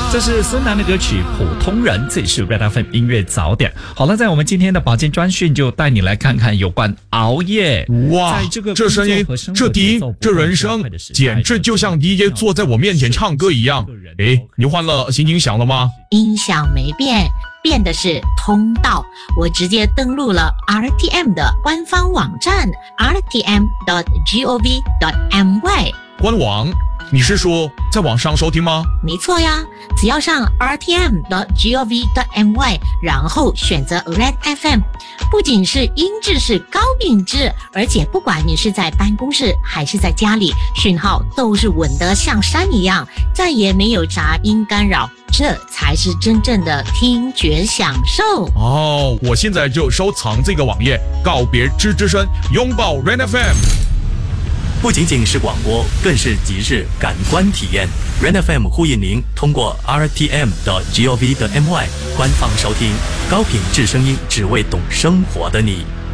这是孙楠的歌曲《普通人》，这里是 Red FM 音乐早点。好了，在我们今天的保健专讯，就带你来看看有关熬夜。 哇，这声音，这笛，这人声，简直就像 DJ 坐在我面前唱歌一样。诶，你换了心情响了吗？ 音响没变，变的是通道。我直接登录了 RTM 的官方网站 rtm.gov.my 官网。你是说在网上收听吗？ 没错呀，只要上 rtm.gov.my 然后选择 Red FM， 不仅是音质是高品质，而且不管你是在办公室还是在家里，讯号都是稳得像山一样，再也没有杂音干扰，这才是真正的听觉享受。 哦，我现在就收藏这个网页，告别吱吱声，拥抱 Red FM。 不仅仅是广播，更是即日感官体验。Red FM 呼应您通过 rtm.gov.my 官方收听高品质声音，只为懂生活的你。